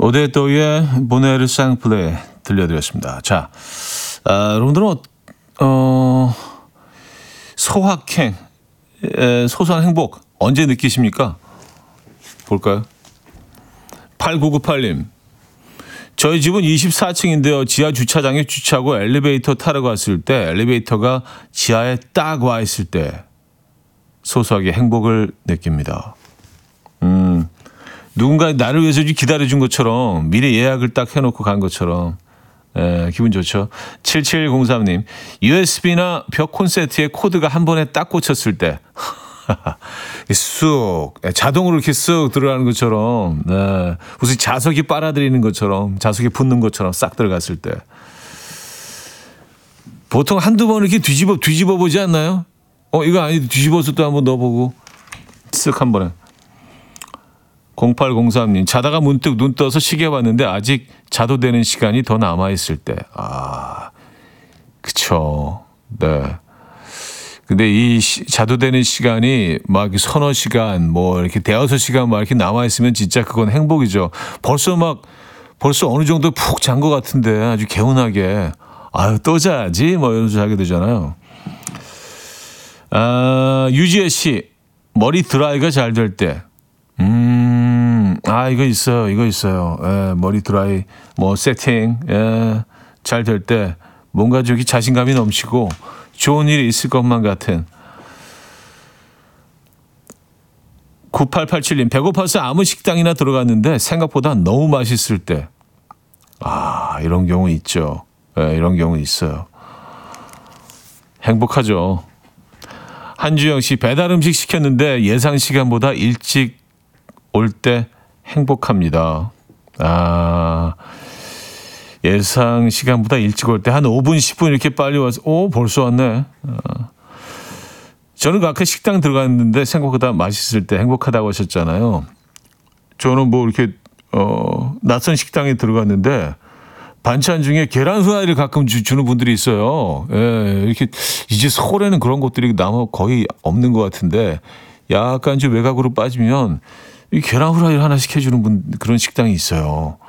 오데도의 보네르 쌍플레 들려드렸습니다. 자, 여러분들은 소확행, 소소한 행복 언제 느끼십니까? 볼까요? 8998님. 저희 집은 24층인데요. 지하 주차장에 주차하고 엘리베이터 타러 갔을 때 엘리베이터가 지하에 딱 와 있을 때 소소하게 행복을 느낍니다. 누군가 나를 위해서 기다려준 것처럼 미리 예약을 딱 해놓고 간 것처럼 기분 좋죠. 7703님. USB나 벽 콘센트에 코드가 한 번에 딱 꽂혔을 때 쑥 자동으로 이렇게 쑥 들어가는 것처럼 무슨 자석이 빨아들이는 것처럼 자석이 붙는 것처럼 싹 들어갔을 때 보통 한두 번 이렇게 뒤집어 보지 않나요? 이거 아니 뒤집어서 또 한번 넣어보고 쓱 한 번에. 0803님. 자다가 문득 눈 떠서 시계 봤는데 아직 자도 되는 시간이 더 남아있을 때. 그쵸. 네. 근데 이 자도 되는 시간이 막 서너 시간, 뭐 이렇게 대여섯 시간 막 이렇게 남아있으면 진짜 그건 행복이죠. 벌써 어느 정도 푹 잔 것 같은데 아주 개운하게. 또 자야지. 뭐 이러면서 자게 되잖아요. 유지혜 씨. 머리 드라이가 잘 될 때. 이거 있어요. 머리 드라이, 세팅, 잘 될 때, 뭔가 저기 자신감이 넘치고, 좋은 일이 있을 것만 같은. 9887님, 배고파서 아무 식당이나 들어갔는데, 생각보다 너무 맛있을 때. 이런 경우 있죠. 이런 경우 있어요. 행복하죠. 한주영 씨, 배달 음식 시켰는데, 예상 시간보다 일찍 올 때 행복합니다. 예상 시간보다 일찍 올 때 한 5분, 10분 이렇게 빨리 와서 벌써 왔네. 저는 아까 식당 들어갔는데 생각보다 맛있을 때 행복하다고 하셨잖아요. 저는 이렇게 낯선 식당에 들어갔는데 반찬 중에 계란 후라이를 가끔 주는 분들이 있어요. 이렇게 이제 서울에는 그런 것들이 거의 없는 것 같은데 약간 좀 외곽으로 빠지면 이 계란 후라이를 하나씩 해주는 그런 식당이 있어요.